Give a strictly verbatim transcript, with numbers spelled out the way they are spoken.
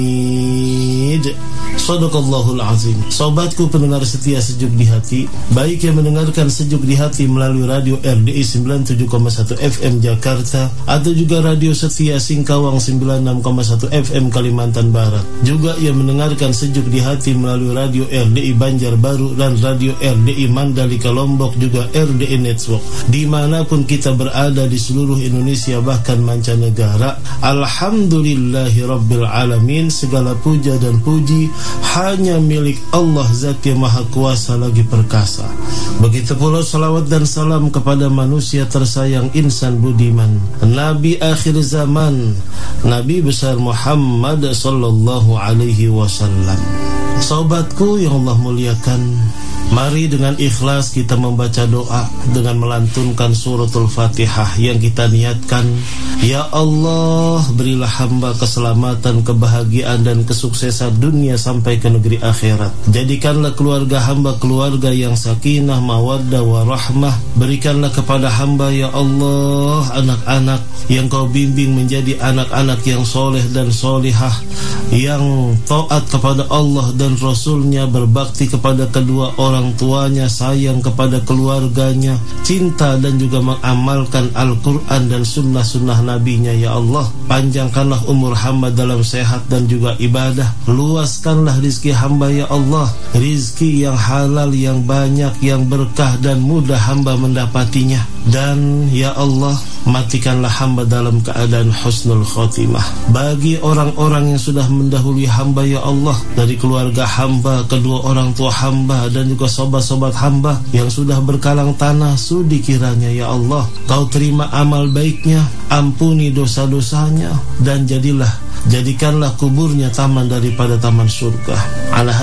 Shadaqallahul azim. Sobatku pendengar setia Sejuk di Hati, baik yang mendengarkan Sejuk di Hati melalui radio R D I sembilan puluh tujuh koma satu F M Jakarta, atau juga radio setia Singkawang sembilan puluh enam koma satu F M Kalimantan Barat, juga yang mendengarkan Sejuk di Hati melalui radio R D I Banjarbaru dan radio R D I Mandalika Lombok, juga R D I Network, dimanapun kita berada di seluruh Indonesia bahkan mancanegara. Alhamdulillahi Rabbil Alamin. Segala puja dan puji hanya milik Allah Zat yang Maha Kuasa lagi perkasa. Begitu pula salawat dan salam kepada manusia tersayang, insan budiman, Nabi akhir zaman, Nabi besar Muhammad sallallahu alaihi wasallam. Sobatku yang Allah muliakan, mari dengan ikhlas kita membaca doa dengan melantunkan suratul Fatihah yang kita niatkan. Ya Allah, berilah hamba keselamatan, kebahagiaan dan kesuksesan dunia sampai ke negeri akhirat. Jadikanlah keluarga hamba keluarga yang sakinah, mawaddah, warahmah. Berikanlah kepada hamba ya Allah anak-anak yang kau bimbing menjadi anak-anak yang soleh dan solihah, yang taat kepada Allah dan Rasulnya, berbakti kepada kedua orang tuanya, sayang kepada keluarganya, cinta dan juga mengamalkan Al-Quran dan sunnah-sunnah Nabinya. Ya Allah, panjangkanlah umur hamba dalam sehat dan juga ibadah. Luaskanlah rizki hamba ya Allah, rizki yang halal, yang banyak, yang berkah dan mudah hamba mendapatinya. Dan ya Allah, matikanlah hamba dalam keadaan husnul khotimah. Bagi orang-orang yang sudah mendahului hamba ya Allah, dari keluarga hamba, kedua orang tua hamba, dan juga sobat-sobat hamba yang sudah berkalang tanah sudi, kiranya ya Allah kau terima amal baiknya, ampuni dosa-dosanya, dan jadilah jadikanlah kuburnya taman daripada taman surga. Ala